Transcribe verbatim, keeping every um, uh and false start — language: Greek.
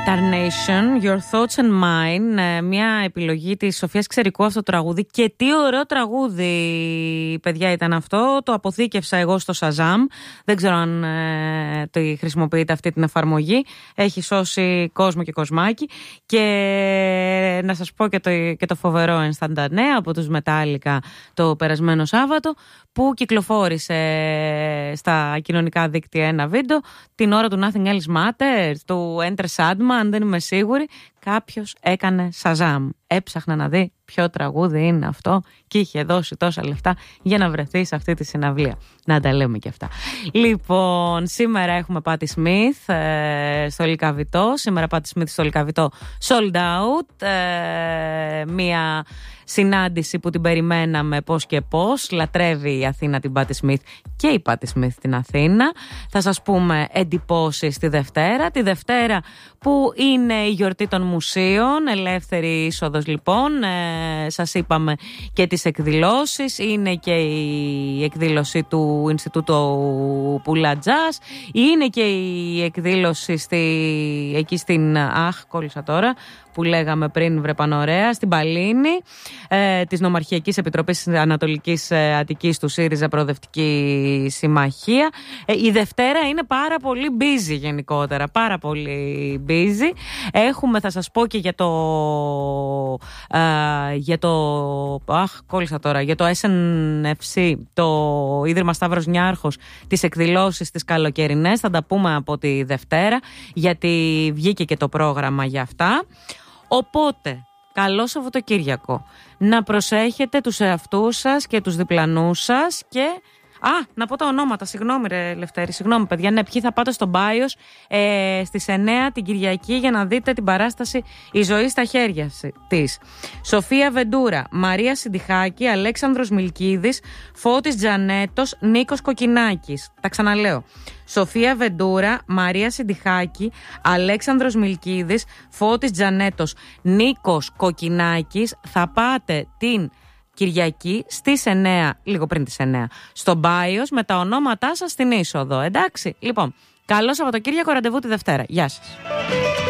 Tarnation, Your Thoughts and Mine, μια επιλογή της Σοφίας Ξερικού αυτό το τραγούδι. Και τι ωραίο τραγούδι, παιδιά, ήταν αυτό. Το αποθήκευσα εγώ στο Shazam. Δεν ξέρω αν ε, το χρησιμοποιείτε αυτή την εφαρμογή. Έχει σώσει κόσμο και κοσμάκι. Και να σας πω και το, και το φοβερό ενσταντανέ από τους Metallica το περασμένο Σάββατο, που κυκλοφόρησε στα κοινωνικά δίκτυα ένα βίντεο την ώρα του Nothing Else Matters, του Enter Sandman, δεν είμαι σίγουρη. Κάποιος έκανε Shazam. Έψαχνα να δει ποιο τραγούδι είναι αυτό και είχε δώσει τόσα λεφτά για να βρεθεί σε αυτή τη συναυλία. Να τα λέμε και αυτά. Λοιπόν, σήμερα έχουμε Patti Smith ε, στο Λυκαβητό. Σήμερα Patti Smith στο Λυκαβητό sold out. Ε, μία συνάντηση που την περιμέναμε πώς και πώς. Λατρεύει η Αθήνα την Patti Smith και η Patti Smith την Αθήνα. Θα σας πούμε εντυπώσεις τη Δευτέρα. Τη Δευτέρα που είναι η γιορτή των μουσείων. Ελεύθερη είσοδος λοιπόν. Ε, σας είπαμε και τις εκδηλώσεις. Είναι και η εκδήλωση του Ινστιτούτου Πουλα Τζας. Είναι και η εκδήλωση στη, εκεί στην... Αχ, κόλλησα τώρα. Που λέγαμε πριν, βρε Πανωρέα, στην Παλίνη, ε, της Νομαρχιακής Επιτροπής Ανατολικής Αττικής του ΣΥΡΙΖΑ Προοδευτική Συμμαχία. Ε, η Δευτέρα είναι πάρα πολύ busy γενικότερα, πάρα πολύ busy. Έχουμε, θα σας πω και για το, ε, για το, αχ, κόλλησα τώρα, για το ες εν εφ σι, το Ίδρυμα Σταύρος Νιάρχος, τις εκδηλώσεις τις καλοκαιρινές, θα τα πούμε από τη Δευτέρα, γιατί βγήκε και το πρόγραμμα για αυτά. Οπότε, καλό Σαββατοκύριακο. Να προσέχετε τους εαυτούς σας και τους διπλανούς σας και... Α, να πω τα ονόματα, συγγνώμη ρε Λευτέρη, συγγνώμη παιδιά, ναι, ποιοι θα πάτε στο Μπάιος ε, στις εννέα την Κυριακή για να δείτε την παράσταση «Η ζωή στα χέρια της». Σοφία Βεντούρα, Μαρία Συντιχάκη, Αλέξανδρος Μιλκίδης, Φώτης Τζανέτος, Νίκος Κοκκινάκης. Τα ξαναλέω. Σοφία Βεντούρα, Μαρία Συντιχάκη, Αλέξανδρος Μιλκίδης, Φώτης Τζανέτος, Νίκος Κοκκινάκης. Θα πάτε την Κυριακή στις εννέα, λίγο πριν τις εννέα, στο Μπάιος με τα ονόματά σας στην είσοδο. Εντάξει, λοιπόν, καλό Σαββατοκύριακο, ραντεβού τη Δευτέρα. Γεια σας.